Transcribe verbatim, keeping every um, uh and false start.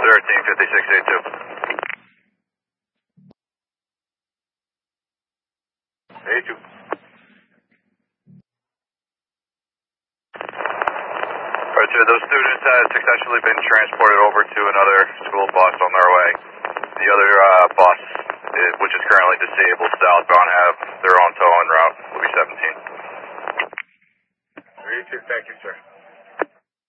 thirteen fifty-six eighty-two. eighty-two. Alright, sir, those students have successfully been transported over to another school bus on their way. The other uh, bus, is, which is currently disabled southbound, have their own tow en route. Will be seventeen. eighty-two, thank you, sir.